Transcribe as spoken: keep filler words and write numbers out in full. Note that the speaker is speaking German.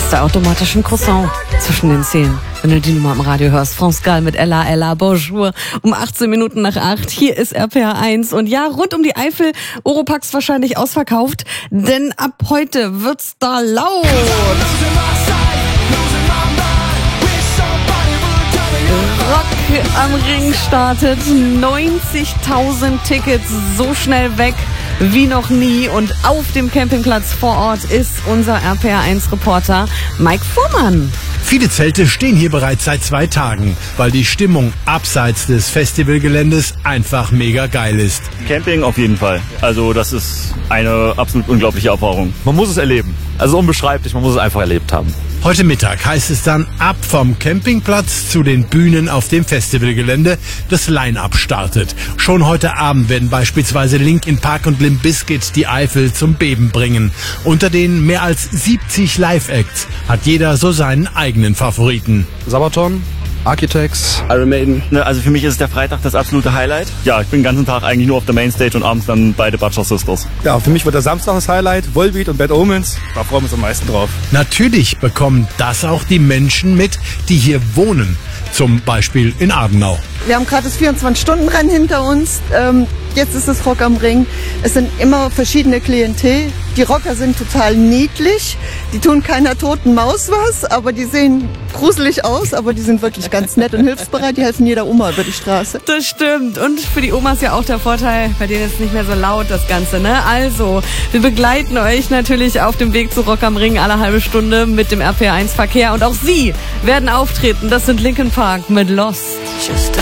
der automatischen Croissant zwischen den Zähnen. Wenn du die Nummer am Radio hörst, France Gall mit Ella, Ella, bonjour, um achtzehn Minuten nach acht. Hier ist R P R eins und ja, rund um die Eifel, Oropax wahrscheinlich ausverkauft, denn ab heute wird's da laut. Rock am Ring startet, neunzigtausend Tickets so schnell weg wie noch nie und auf dem Campingplatz vor Ort ist unser R P R eins Reporter Mike Fuhrmann. Viele Zelte stehen hier bereits seit zwei Tagen, weil die Stimmung abseits des Festivalgeländes einfach mega geil ist. Camping auf jeden Fall. Also das ist eine absolut unglaubliche Erfahrung. Man muss es erleben. Also unbeschreiblich, man muss es einfach erlebt haben. Heute Mittag heißt es dann ab vom Campingplatz zu den Bühnen auf dem Festivalgelände. Das Line-Up startet. Schon heute Abend werden beispielsweise Linkin Park und Limp Bizkit die Eifel zum Beben bringen. Unter den mehr als siebzig Live-Acts hat jeder so seinen eigenen Favoriten. Sabaton, Architects, Iron Maiden. Also für mich ist der Freitag das absolute Highlight. Ja, ich bin den ganzen Tag eigentlich nur auf der Mainstage und abends dann bei The Butcher Sisters. Ja, für mich wird der Samstag das Highlight. Volbeat und Bad Omens. Da freuen wir uns am meisten drauf. Natürlich bekommen das auch die Menschen mit, die hier wohnen. Zum Beispiel in Adenau. Wir haben gerade das vierundzwanzig-Stunden-Rennen hinter uns. Ähm, jetzt ist es Rock am Ring. Es sind immer verschiedene Klientel. Die Rocker sind total niedlich. Die tun keiner toten Maus was, aber die sehen gruselig aus, aber die sind wirklich ganz nett und hilfsbereit. Die helfen jeder Oma über die Straße. Das stimmt. Und für die Omas ja auch der Vorteil, bei denen ist nicht mehr so laut das Ganze, ne? Also, wir begleiten euch natürlich auf dem Weg zu Rock am Ring alle halbe Stunde mit dem R P R eins Verkehr. Und auch Sie werden auftreten. Das sind Linkin Park mit Lost.